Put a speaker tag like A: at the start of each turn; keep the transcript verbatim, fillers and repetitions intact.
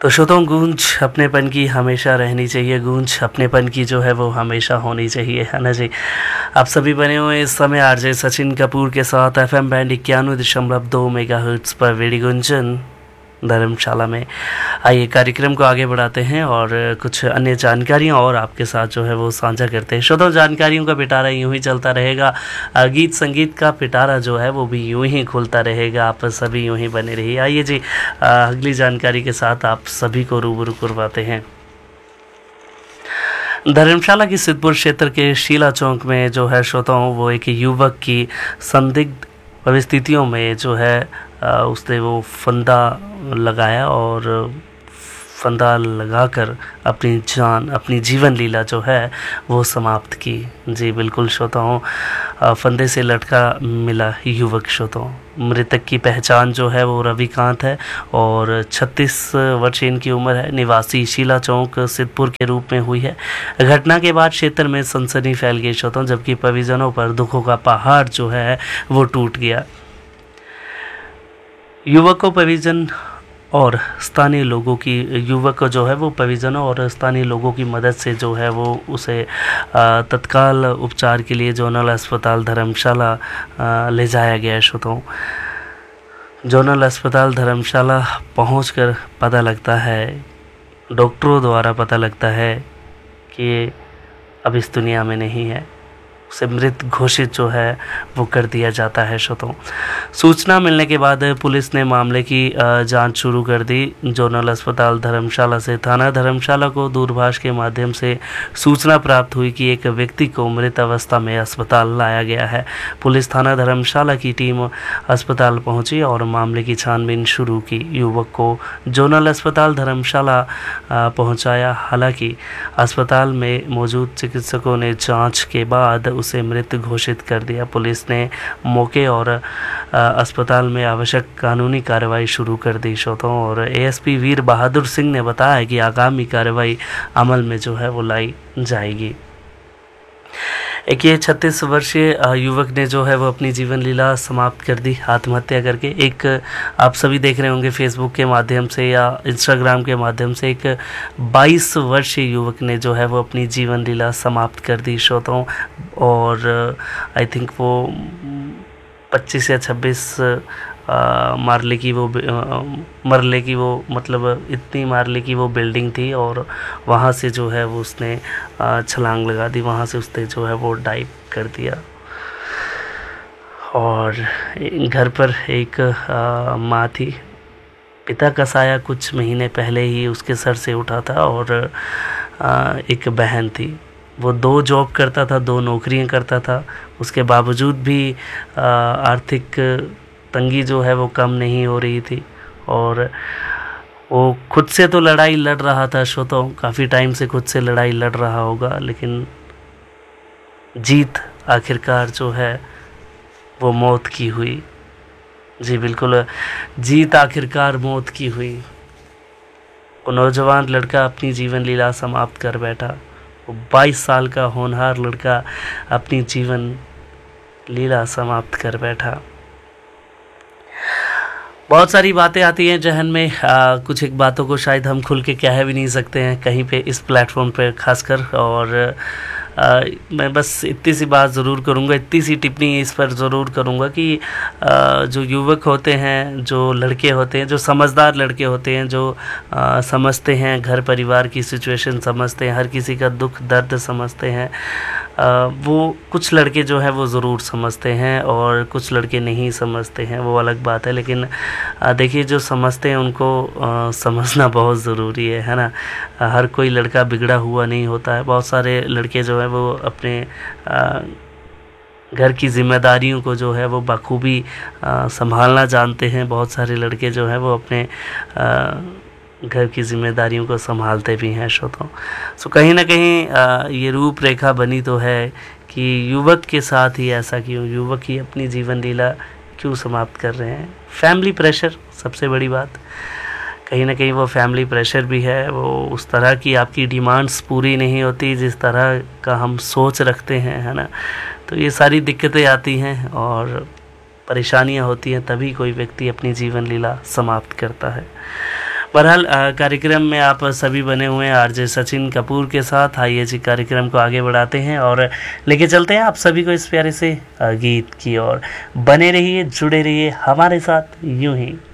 A: तो श्रोताओं, गूंज अपनेपन की हमेशा रहनी चाहिए, गूंज अपनेपन की जो है वो हमेशा होनी चाहिए, है ना जी। आप सभी बने हुए इस समय आरजे सचिन कपूर के साथ एफएम बैंड इक्यानवे दशमलव दो मेगा हर्ट्ज पर वेडी गुंजन धर्मशाला में। आइए कार्यक्रम को आगे बढ़ाते हैं और कुछ अन्य जानकारियां और आपके साथ जो है वो साझा करते हैं। श्रोताओं, जानकारियों का पिटारा यूं ही चलता रहेगा, गीत संगीत का पिटारा जो है वो भी यूं ही खुलता रहेगा, आप सभी यूं ही बने रहिए। आइए जी, अगली जानकारी के साथ आप सभी को रूबरू करवाते हैं। धर्मशाला की सिद्धपुर क्षेत्र के शीला चौक में जो है श्रोताओं, वो एक युवक की संदिग्ध परिस्थितियों में जो है उसने वो फंदा लगाया और फंदा लगाकर अपनी जान, अपनी जीवन लीला जो है वो समाप्त की। जी बिल्कुल श्रोताओं, फंदे से लटका मिला युवक। श्रोताओं, मृतक की पहचान जो है वो रविकांत है और छत्तीस वर्ष इनकी उम्र है, निवासी शीला चौक सिद्धपुर के रूप में हुई है। घटना के बाद क्षेत्र में सनसनी फैल गई श्रोताओं, जबकि परिजनों पर दुखों का पहाड़ जो है वो टूट गया। युवक को परिजन और स्थानीय लोगों की युवक को जो है वो परिजनों और स्थानीय लोगों की मदद से जो है वो उसे तत्काल उपचार के लिए जोनल अस्पताल धर्मशाला ले जाया गया है। श्रोताओं, जोनल अस्पताल धर्मशाला पहुंचकर पता लगता है, डॉक्टरों द्वारा पता लगता है कि अब इस दुनिया में नहीं है, उसे मृत घोषित जो है वो कर दिया जाता है। श्रोताओं, सूचना मिलने के बाद पुलिस ने मामले की जांच शुरू कर दी। जोनल अस्पताल धर्मशाला से थाना धर्मशाला को दूरभाष के माध्यम से सूचना प्राप्त हुई कि एक व्यक्ति को मृत अवस्था में अस्पताल लाया गया है। पुलिस थाना धर्मशाला की टीम अस्पताल पहुंची और मामले की छानबीन शुरू की। युवक को जोनल अस्पताल धर्मशाला पहुंचाया, हालांकि अस्पताल में मौजूद चिकित्सकों ने जाँच के बाद उसे मृत घोषित कर दिया। पुलिस ने मौके और अस्पताल में आवश्यक कानूनी कार्रवाई शुरू कर दी। श्रोताओं, और एएसपी वीर बहादुर सिंह ने बताया कि आगामी कार्रवाई अमल में जो है वो लाई जाएगी। एक ये छत्तीस वर्षीय युवक ने जो है वो अपनी जीवन लीला समाप्त कर दी आत्महत्या करके। एक आप सभी देख रहे होंगे फेसबुक के माध्यम से या इंस्टाग्राम के माध्यम से, एक बाईस वर्षीय युवक ने जो है वो अपनी जीवन लीला समाप्त कर दी श्रोताओं। और आई थिंक वो पच्चीस या छब्बीस मारले की वो मरले की वो मतलब इतनी मारले की वो बिल्डिंग थी और वहाँ से जो है वो उसने छलांग लगा दी, वहाँ से उसने जो है वो डाइव कर दिया। और घर पर एक माँ थी, पिता का साया कुछ महीने पहले ही उसके सर से उठा था और एक बहन थी। वो दो जॉब करता था, दो नौकरियां करता था, उसके बावजूद भी आर्थिक तंगी जो है वो कम नहीं हो रही थी और वो खुद से तो लड़ाई लड़ रहा था श्रोताओं, काफ़ी टाइम से खुद से लड़ाई लड़ रहा होगा, लेकिन जीत आखिरकार जो है वो मौत की हुई। जी बिल्कुल, जीत आखिरकार मौत की हुई। वो नौजवान लड़का अपनी जीवन लीला समाप्त कर बैठा। वो बाईस साल का होनहार लड़का अपनी जीवन लीला समाप्त कर बैठा। बहुत सारी बातें आती हैं जहन में, आ, कुछ एक बातों को शायद हम खुल के कह भी नहीं सकते हैं कहीं पे इस प्लेटफॉर्म पे खासकर। और आ, मैं बस इतनी सी बात ज़रूर करूँगा, इतनी सी टिप्पणी इस पर ज़रूर करूँगा कि आ, जो युवक होते हैं, जो लड़के होते हैं, जो समझदार लड़के होते हैं, जो आ, समझते हैं घर परिवार की सिचुएशन, समझते हैं हर किसी का दुख दर्द समझते हैं, आ, वो कुछ लड़के जो है वो ज़रूर समझते हैं और कुछ लड़के नहीं समझते हैं, वो अलग बात है। लेकिन देखिए, जो समझते हैं उनको आ, समझना बहुत ज़रूरी है है ना। आ, हर कोई लड़का बिगड़ा हुआ नहीं होता है। बहुत सारे लड़के जो है वो अपने आ, घर की जिम्मेदारियों को जो है वो बखूबी संभालना जानते हैं। बहुत सारे लड़के जो हैं वो अपने आ, घर की जिम्मेदारियों को संभालते भी हैं श्रोताओं। सो कहीं ना कहीं आ, ये रूपरेखा बनी तो है कि युवक के साथ ही ऐसा क्यों, युवक ही अपनी जीवन लीला क्यों समाप्त कर रहे हैं। फैमिली प्रेशर सबसे बड़ी बात, कहीं ना कहीं वो फैमिली प्रेशर भी है। वो उस तरह की आपकी डिमांड्स पूरी नहीं होती जिस तरह का हम सोच रखते हैं, है ना। तो ये सारी दिक्कतें आती हैं और परेशानियां होती हैं, तभी कोई व्यक्ति अपनी जीवन लीला समाप्त करता है। बहरहाल अ, कार्यक्रम में आप सभी बने हुए हैं आरजे सचिन कपूर के साथ। आइए जी कार्यक्रम को आगे बढ़ाते हैं और लेके चलते हैं आप सभी को इस प्यारे से अ, गीत की ओर। बने रहिए, जुड़े रहिए हमारे साथ यूं ही।